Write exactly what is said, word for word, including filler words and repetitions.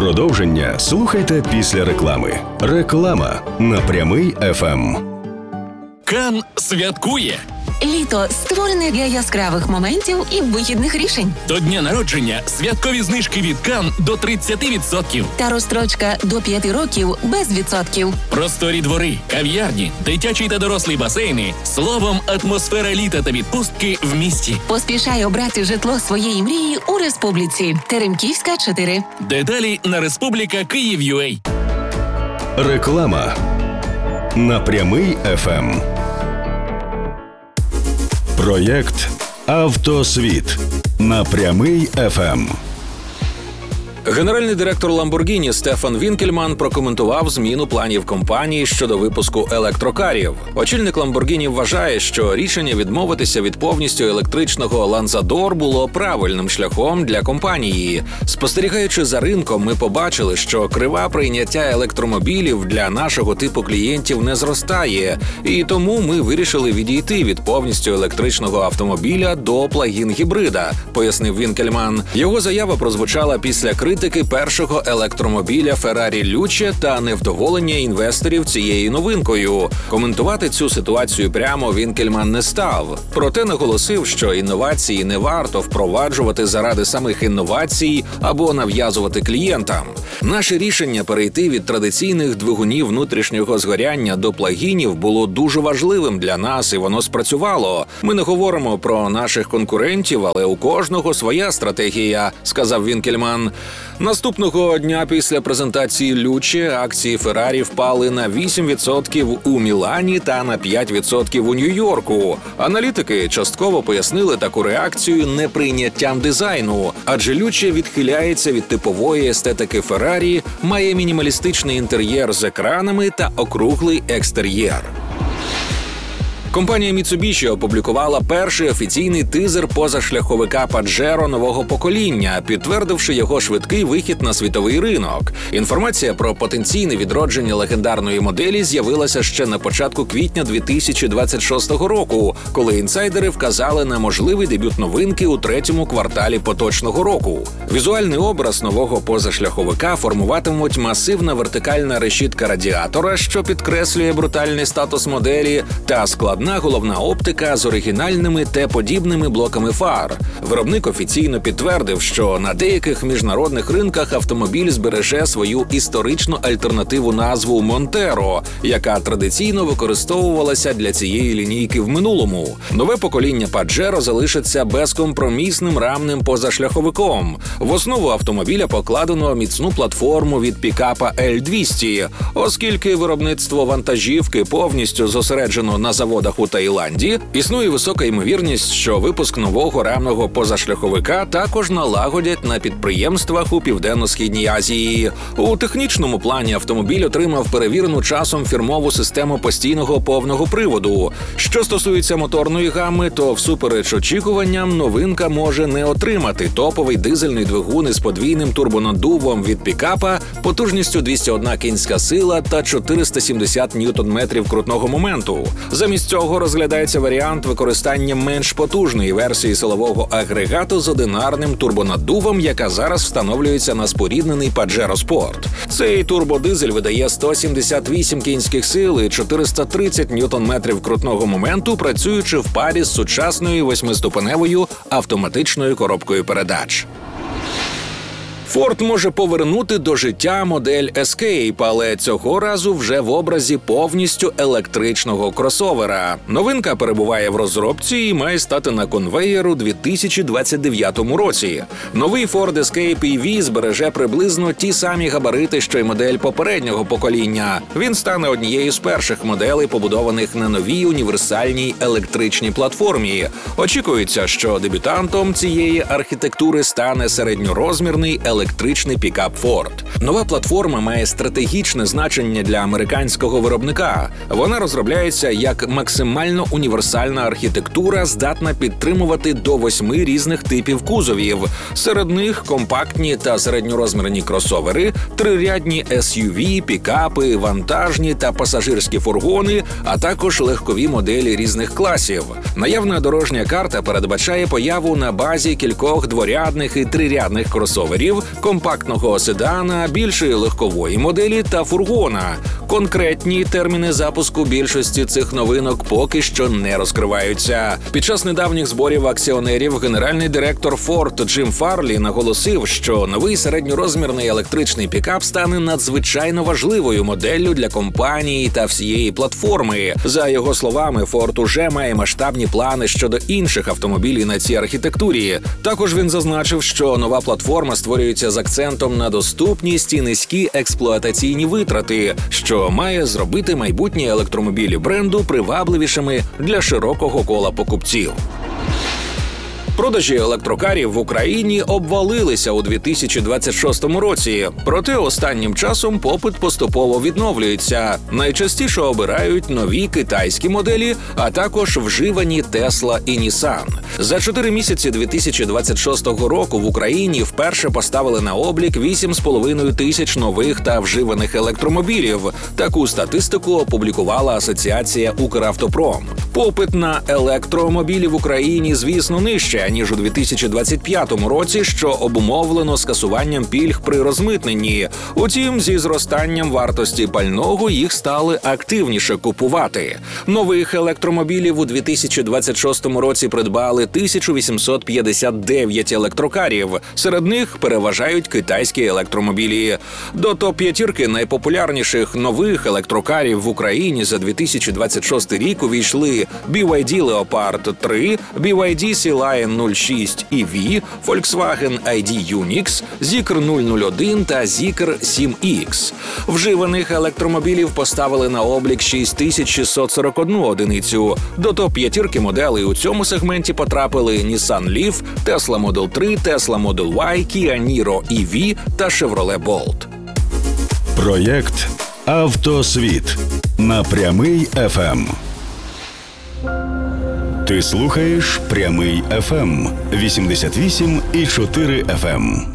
Продовження слухайте після реклами. Реклама на Прямий еф ем. Кан святкує. Літо створене для яскравих моментів і вихідних рішень. До дня народження святкові знижки від Кан до тридцять відсотків. Та розстрочка до п'яти років без відсотків. Просторі двори, кав'ярні, дитячі та дорослі басейни. Словом, атмосфера літа та відпустки в місті. Поспішай обрати житло своєї мрії у Республіці. Теремківська, чотири. Деталі на Республіка Київ.ua. Реклама на Прямий еф ем. Проєкт «Автосвіт» на Прямий еф ем. Генеральний директор Lamborghini Стефан Вінкельман прокоментував зміну планів компанії щодо випуску електрокарів. Очільник Lamborghini вважає, що рішення відмовитися від повністю електричного Lanzador було правильним шляхом для компанії. Спостерігаючи за ринком, ми побачили, що крива прийняття електромобілів для нашого типу клієнтів не зростає, і тому ми вирішили відійти від повністю електричного автомобіля до плагін-гібрида, пояснив Вінкельман. Його заява прозвучала після критики Критики першого електромобіля Ferrari Luce та невдоволення інвесторів цією новинкою. Коментувати цю ситуацію прямо Вінкельман не став. Проте наголосив, що інновації не варто впроваджувати заради самих інновацій або нав'язувати клієнтам. Наше рішення перейти від традиційних двигунів внутрішнього згоряння до плагінів було дуже важливим для нас, і воно спрацювало. Ми не говоримо про наших конкурентів, але у кожного своя стратегія, сказав Вінкельман. Наступного дня після презентації Люче акції Феррарі впали на вісім відсотків у Мілані та на п'ять відсотків у Нью-Йорку. Аналітики частково пояснили таку реакцію неприйняттям дизайну, адже Люче відхиляється від типової естетики Феррарі, має мінімалістичний інтер'єр з екранами та округлий екстер'єр. Компанія Mitsubishi опублікувала перший офіційний тизер позашляховика Pajero нового покоління, підтвердивши його швидкий вихід на світовий ринок. Інформація про потенційне відродження легендарної моделі з'явилася ще на початку квітня дві тисячі двадцять шостого року, коли інсайдери вказали на можливий дебют новинки у третьому кварталі поточного року. Візуальний образ нового позашляховика формуватимуть масивна вертикальна решітка радіатора, що підкреслює брутальний статус моделі, та складна головна оптика з оригінальними Т-подібними блоками фар. Виробник офіційно підтвердив, що на деяких міжнародних ринках автомобіль збереже свою історичну альтернативу назву Монтеро, яка традиційно використовувалася для цієї лінійки в минулому. Нове покоління Pajero залишиться безкомпромісним рамним позашляховиком. В основу автомобіля покладено міцну платформу від пікапа Ель двісті, оскільки виробництво вантажівки повністю зосереджено на заводах у Таїланді, існує висока ймовірність, що випуск нового рамного позашляховика також налагодять на підприємствах у Південно-Східній Азії. У технічному плані автомобіль отримав перевірену часом фірмову систему постійного повного приводу. Що стосується моторної гами, то всупереч очікуванням новинка може не отримати топовий дизельний двигун із подвійним турбонаддувом від пікапа потужністю двісті одна кінська сила та чотириста сімдесят ньютон-метрів крутного моменту. Замість цього розглядається варіант використання менш потужної версії силового агрегату з одинарним турбонаддувом, яка зараз встановлюється на споріднений Pajero Sport. Цей турбодизель видає сто сімдесят вісім кінських сил і чотириста тридцять ньютон-метрів крутного моменту, працюючи в парі з сучасною восьмиступеневою автоматичною коробкою передач. Форд може повернути до життя модель Escape, але цього разу вже в образі повністю електричного кросовера. Новинка перебуває в розробці і має стати на конвеєр у дві тисячі двадцять дев'ятому році. Новий Ford Escape і ві збереже приблизно ті самі габарити, що й модель попереднього покоління. Він стане однією з перших моделей, побудованих на новій універсальній електричній платформі. Очікується, що дебютантом цієї архітектури стане середньорозмірний електричний електричний пікап Ford. Нова платформа має стратегічне значення для американського виробника. Вона розробляється як максимально універсальна архітектура, здатна підтримувати до восьми різних типів кузовів. Серед них компактні та середньорозмірні кросовери, трирядні ес ю ві, пікапи, вантажні та пасажирські фургони, а також легкові моделі різних класів. Наявна дорожня карта передбачає появу на базі кількох дворядних і трирядних кросоверів, компактного седана на більшої легкової моделі та фургона. Конкретні терміни запуску більшості цих новинок поки що не розкриваються. Під час недавніх зборів акціонерів генеральний директор Ford Джим Фарлі наголосив, що новий середньорозмірний електричний пікап стане надзвичайно важливою моделлю для компанії та всієї платформи. За його словами, Ford уже має масштабні плани щодо інших автомобілів на цій архітектурі. Також він зазначив, що нова платформа створюється з акцентом на доступність і низькі експлуатаційні витрати, що має зробити майбутні електромобілі бренду привабливішими для широкого кола покупців. Продажі електрокарів в Україні обвалилися у дві тисячі двадцять шостому році, проте останнім часом попит поступово відновлюється. Найчастіше обирають нові китайські моделі, а також вживані Tesla і Nissan. За чотири місяці дві тисячі двадцять шостого року в Україні вперше поставили на облік вісім з половиною тисяч нових та вживаних електромобілів. Таку статистику опублікувала Асоціація «Укравтопром». Попит на електромобілі в Україні, звісно, нижче, ніж у дві тисячі двадцять п'ятому році, що обумовлено скасуванням пільг при розмитненні. Утім, зі зростанням вартості пального їх стали активніше купувати. Нових електромобілів у дві тисячі двадцять шостому році придбали тисяча вісімсот п'ятдесят дев'ять електрокарів. Серед них переважають китайські електромобілі. До топ-п'ятірки найпопулярніших нових електрокарів в Україні за дві тисячі двадцять шостий рік увійшли бі вай ді Leopard три, бі вай ді Sea Lion нуль шість і ві, Volkswagen ай ді Unix, Zeekr нуль нуль один та Zeekr сім ікс. Вживаних електромобілів поставили на облік шість тисяч шістсот сорок одну одиницю. До топ-п'ятірки моделей у цьому сегменті потрапили Nissan Leaf, Tesla Model три, Tesla Model Y, Kia Niro і ві та Chevrolet Bolt. Проєкт «Автосвіт» на Прямий еф ем. Ти слухаєш Прямий еф ем вісімдесят вісім і чотири еф ем.